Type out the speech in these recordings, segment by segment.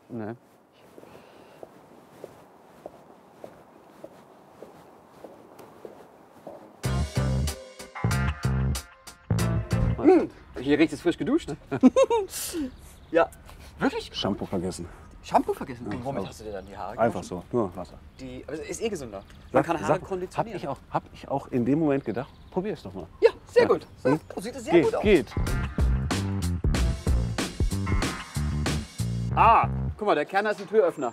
Ne. Hier riecht es frisch geduscht, ne? Ja. Wirklich? Shampoo vergessen. Shampoo vergessen? Und womit hast du dir dann die Haare Einfach gewaschen? so, nur Wasser. Also ist eh gesünder. Man kann Haare Hab konditionieren. ich auch in dem Moment gedacht, probier es doch mal. Ja, sehr Ja. gut. So, sieht es sehr gut aus. Geht. Ah, guck mal, der Kerner ist ein Türöffner.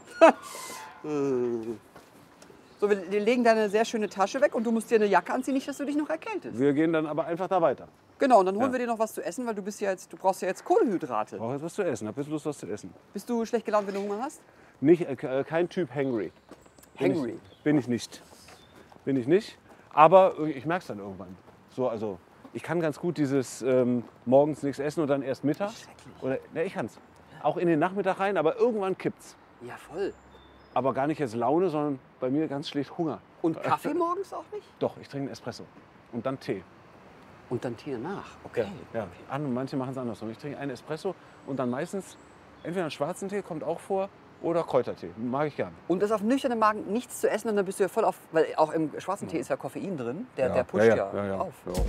So, wir legen da eine sehr schöne Tasche weg und du musst dir eine Jacke anziehen, nicht, dass du dich noch erkältest. Wir gehen dann aber einfach da weiter. Genau, und dann holen Ja. wir dir noch was zu essen, weil du brauchst ja jetzt Kohlenhydrate. Ich brauche jetzt was zu essen. Hab jetzt Lust, was zu essen. Bist du schlecht gelaunt, wenn du Hunger hast? Nicht, kein Typ hangry. Hangry. Bin ich nicht. Bin ich nicht. Aber ich merke es dann irgendwann. So, also ich kann ganz gut dieses morgens nichts essen und dann erst Mittag. Schrecklich. Oder, ne, ich kann es. Auch in den Nachmittag rein, aber irgendwann kippt's. Ja, voll. Aber gar nicht jetzt Laune, sondern bei mir ganz schlicht Hunger. Und Kaffee morgens auch nicht? Doch, ich trinke einen Espresso. Und dann Tee. Und dann Tee danach. Okay. Ja. Manche machen es andersrum. Ich trinke einen Espresso und dann meistens entweder einen schwarzen Tee, kommt auch vor, oder Kräutertee. Mag ich gern. Und das auf nüchternen Magen nichts zu essen und dann bist du ja voll auf, weil auch im schwarzen Tee ist ja Koffein drin, der pusht ja auf. Ja.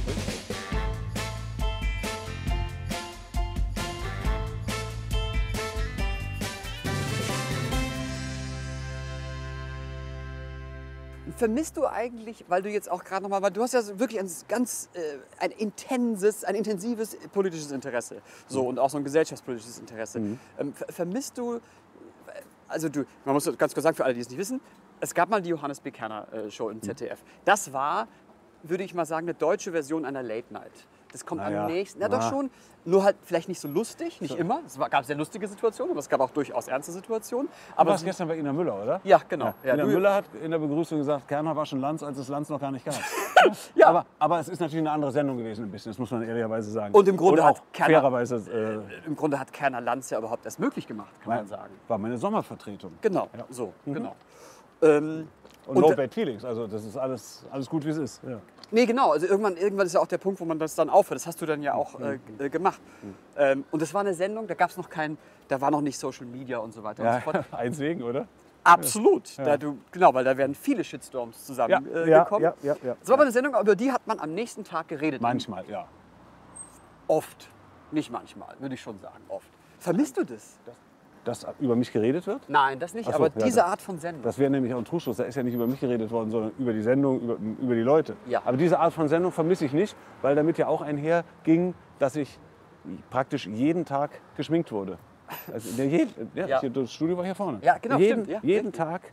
Vermisst du eigentlich, weil du jetzt auch gerade nochmal, weil du hast ja wirklich ein intensives politisches Interesse, so und auch so ein gesellschaftspolitisches Interesse. Vermisst du, also man muss ganz kurz sagen für alle, die es nicht wissen, es gab mal die Johannes B. Kerner Show im ZDF. Das war, würde ich mal sagen, eine deutsche Version einer Late Night. Das kommt am nächsten, ja doch schon, nur halt vielleicht nicht so lustig, nicht immer. Es gab sehr lustige Situationen, aber es gab auch durchaus ernste Situationen. Aber du warst gestern bei Ina Müller, oder? Ja, genau. Ja, Ina Müller hat in der Begrüßung gesagt, Kerner war schon Lanz, als es Lanz noch gar nicht gab. Ja. aber es ist natürlich eine andere Sendung gewesen, ein bisschen, das muss man ehrlicherweise sagen. Und im Grunde auch hat Kerner, fairerweise, im Grunde hat Kerner Lanz ja überhaupt erst möglich gemacht, kann man sagen. war meine Sommervertretung. Genau, Ja. so, genau. Und no bad feelings, also das ist alles gut, wie es ist. Ja. Nee, genau. Also irgendwann ist ja auch der Punkt, wo man das dann aufhört. Das hast du dann ja auch gemacht. Und das war eine Sendung, da war noch nicht Social Media und so weiter und so fort. Eins wegen, oder? Absolut. Ja. Weil da werden viele Shitstorms zusammengekommen. Ja. Das war aber eine Sendung, über die hat man am nächsten Tag geredet. Manchmal, ja. Oft. Nicht manchmal, würde ich schon sagen, oft. Vermisst du das? Dass über mich geredet wird? Nein, das nicht, Ach so, aber ja, diese Art von Sendung. Das wäre nämlich auch ein Trugschluss. Da ist ja nicht über mich geredet worden, sondern über die Sendung, über die Leute. Ja. Aber diese Art von Sendung vermisse ich nicht, weil damit ja auch einherging, dass ich praktisch jeden Tag geschminkt wurde. Also das Studio war hier vorne. Ja, genau, stimmt. Ja, jeden richtig. Tag,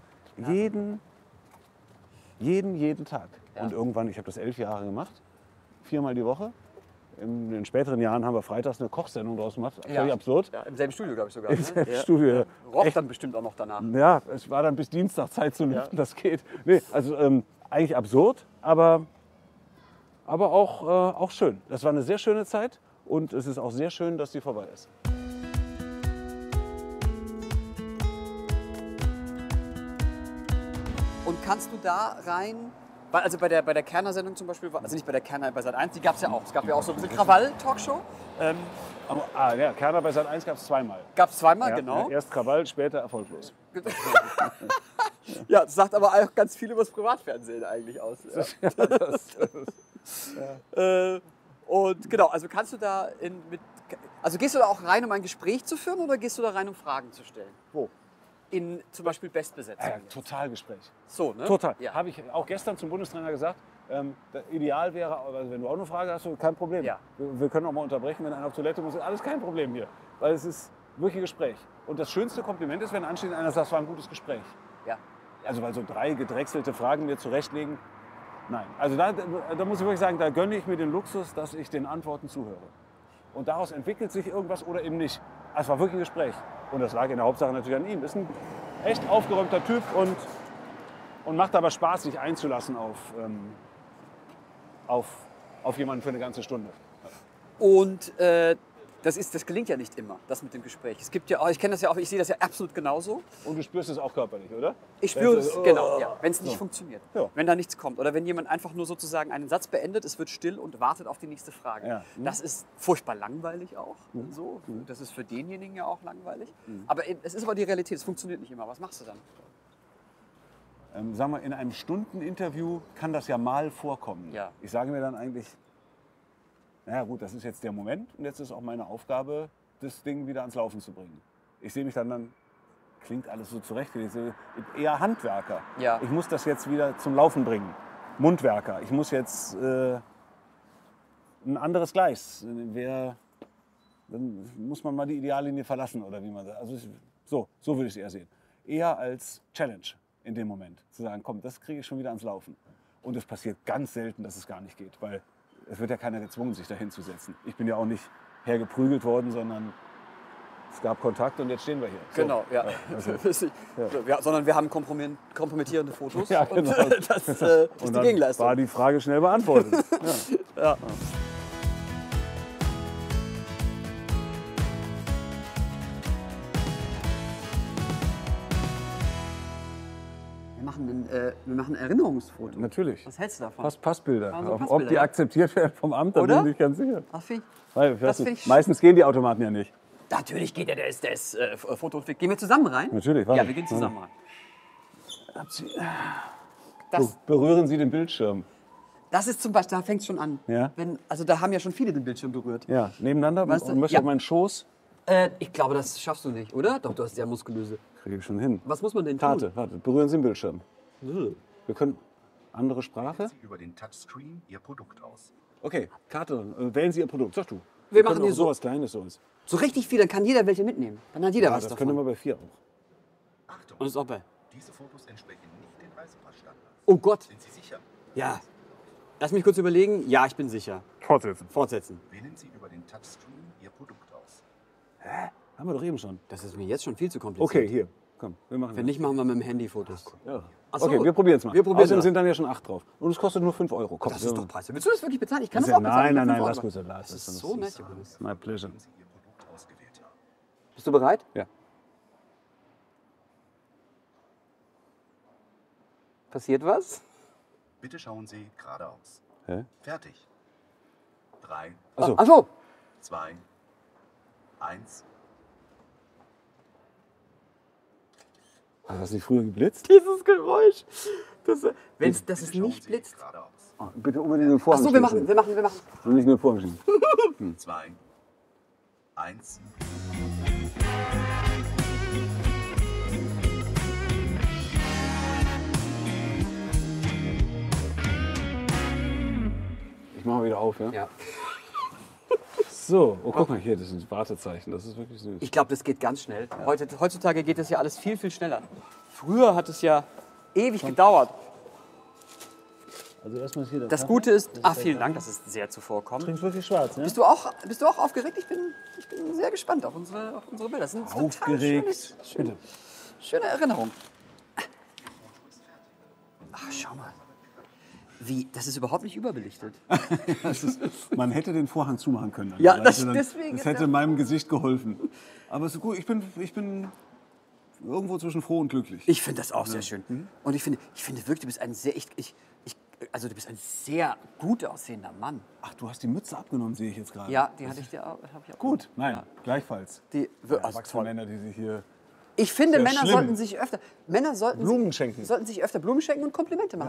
jeden Tag. Ja. Und irgendwann, ich habe das 11 Jahre gemacht, 4-mal die Woche. In den späteren Jahren haben wir freitags eine Kochsendung draus gemacht. Völlig absurd. Ja, im selben Studio, glaube ich sogar. Im selben Studio, ja. Roch dann bestimmt auch noch danach. Ja, es war dann bis Dienstag Zeit zu lüften, das geht. Nee, also eigentlich absurd, aber auch schön. Das war eine sehr schöne Zeit und es ist auch sehr schön, dass die vorbei ist. Und kannst du da rein, also bei der Kerner-Sendung zum Beispiel, also nicht bei der Kerner, bei Sat.1, die gab es ja auch. Es gab ja auch so ein bisschen Krawall-Talkshow. Ja, Kerner bei Sat.1 gab es zweimal. Gab es zweimal, Ja, genau. ja, erst Krawall, später erfolglos. Ja, das sagt aber auch ganz viel über das Privatfernsehen eigentlich aus. Ja. Und genau, also kannst du da also gehst du da auch rein, um ein Gespräch zu führen oder gehst du da rein, um Fragen zu stellen? Wo? In zum Beispiel Bestbesetzung. Ja, total Gespräch. So, ne? Total. Ja. Habe ich auch gestern zum Bundestrainer gesagt. Ideal wäre, also wenn du auch eine Frage hast, kein Problem. Ja. Wir können auch mal unterbrechen, wenn einer auf Toilette muss. Alles kein Problem hier. Weil es ist wirklich ein Gespräch. Und das schönste Kompliment ist, wenn anschließend einer sagt, es war ein gutes Gespräch. Ja. Also weil so 3 gedrechselte Fragen mir zurechtlegen, nein. Also da muss ich wirklich sagen, da gönne ich mir den Luxus, dass ich den Antworten zuhöre. Und daraus entwickelt sich irgendwas oder eben nicht. Es war wirklich ein Gespräch. Und das lag in der Hauptsache natürlich an ihm. Ist ein echt aufgeräumter Typ und macht aber Spaß, sich einzulassen auf jemanden für eine ganze Stunde. Und das gelingt ja nicht immer, das mit dem Gespräch. Es gibt ja auch, ich kenne das ja auch, ich sehe das ja absolut genauso. Und du spürst es auch körperlich, oder? Ich spüre es, genau, ja, wenn es nicht funktioniert. Ja. Wenn da nichts kommt. Oder wenn jemand einfach nur sozusagen einen Satz beendet, es wird still und wartet auf die nächste Frage. Ja. Das ist furchtbar langweilig auch. So. Das ist für denjenigen ja auch langweilig. Aber es ist aber die Realität, es funktioniert nicht immer. Was machst du dann? Sagen wir, in einem Stundeninterview kann das ja mal vorkommen. Ja. Ich sage mir dann eigentlich, naja gut, das ist jetzt der Moment und jetzt ist auch meine Aufgabe, das Ding wieder ans Laufen zu bringen. Ich sehe mich dann klingt alles so zurecht, ich sehe eher Handwerker. Ja. Ich muss das jetzt wieder zum Laufen bringen. Mundwerker. Ich muss jetzt ein anderes Gleis. Dann muss man mal die Ideallinie verlassen oder wie man sagt. Also so würde ich es eher sehen. Eher als Challenge in dem Moment. Zu sagen, komm, das kriege ich schon wieder ans Laufen. Und es passiert ganz selten, dass es gar nicht geht, weil es wird ja keiner gezwungen, sich dahin zu setzen. Ich bin ja auch nicht hergeprügelt worden, sondern es gab Kontakt und jetzt stehen wir hier. So. Genau, ja. Sondern wir haben kompromittierende Fotos Ja, genau. und das ist Und die dann Gegenleistung. war die Frage schnell beantwortet. Ja. Wir machen ein Erinnerungsfoto. Natürlich. Was hältst du davon? Passbilder. Also Ob Passbilder, die ja. akzeptiert werden vom Amt, da Oder? bin ich ganz sicher. Ach, Vieh. Weil, ich weiß Das nicht, find ich- meistens gehen die Automaten ja nicht. Natürlich geht der ist Foto. Gehen wir zusammen rein? Natürlich, warte. Ja, wir gehen zusammen rein. Das, Berühren Sie den Bildschirm. das ist zum Beispiel, da fängt es schon an. Ja. Also da haben ja schon viele den Bildschirm berührt. Ja, nebeneinander Weißt du? und möchte Ja. auf meinen Schoß. Ich glaube, das schaffst du nicht, oder? Doch, du hast sehr muskulöse. Kriege ich schon hin. Was muss man denn tun? Karte, warte, berühren Sie den Bildschirm. Wir können andere Sprache. Sie über den Touchscreen Ihr Produkt aus. Okay, Karte, wählen Sie Ihr Produkt. Sag du. Wir machen können hier auch so. sowas Kleines so ist. So richtig viel, dann kann jeder welche mitnehmen. Dann hat jeder Ja, was das davon. können wir bei 4 auch. Achtung, Und ist auch bei. diese Fotos entsprechen nicht den Reisepassstandards. Oh Gott. Sind Sie sicher? Ja. Lass mich kurz überlegen. Ja, ich bin sicher. Fortsetzen. Fortsetzen. Wählen Sie über den Touchscreen Ihr Produkt aus. Haben wir doch eben schon. Das ist mir jetzt schon viel zu kompliziert. Okay, hier. Komm, wir machen Wenn nicht, machen wir mit dem Handy Fotos. Ja. Ach so. Okay, wir probieren es mal. Wir probieren Außerdem das. sind dann ja schon 8 drauf. Und es kostet nur 5 Euro. Komm, Das ist doch preiswert. Willst du das wirklich bezahlen? Ich kann das Ja, auch bezahlen. nein, für 5 lass Euro. gut, lass. Das ist so nett, Johannes. My pleasure. Wenn Sie Ihr Produkt ausgewählt haben. Bist du bereit? Ja. Passiert was? Bitte schauen Sie geradeaus. Hä? Fertig. 3, Achso. Ach so. 2, 1. Hast du nicht früher geblitzt? Dieses Geräusch. Das Bitte es schauen nicht Sie blitzt. geradeaus. Oh, bitte unbedingt den Ach Vorhang so, wir machen. Und nicht nur den Vorhang schieben. 2, 1. Ich mache mal wieder auf, ja? Ja. So, oh, guck mal hier, das sind Wartezeichen. Das ist wirklich süß. Ich glaube, das geht ganz schnell. Heutzutage geht das ja alles viel, viel schneller. Früher hat es ja ewig gedauert. Also erstmal hier Das Gute ist, vielen Dank, das ist sehr zuvorkommend. Trinkst wirklich schwarz, ne? Bist du auch aufgeregt? Ich bin sehr gespannt auf unsere Bilder. Das sind total Aufgeregt. schöne Erinnerung. Ach, schau mal. Das ist überhaupt nicht überbelichtet. Man hätte den Vorhang zumachen können. Ja, Dann- deswegen Das ist hätte ja- meinem Gesicht geholfen. Aber es ist gut, ich bin irgendwo zwischen froh und glücklich. Ich finde das auch sehr schön. Und ich finde wirklich, du bist ein sehr, also du bist ein sehr gut aussehender Mann. Ach, du hast die Mütze abgenommen, sehe ich jetzt gerade. Ja, die hatte ich dir auch. Hab ich auch Gut, nein, Ja. gleichfalls. Die, Also also toll. Männer, die sich hier Ich finde, Sehr Männer schlimm. sollten sich öfter Blumen schenken. Sollten sich öfter Blumen schenken und Komplimente machen.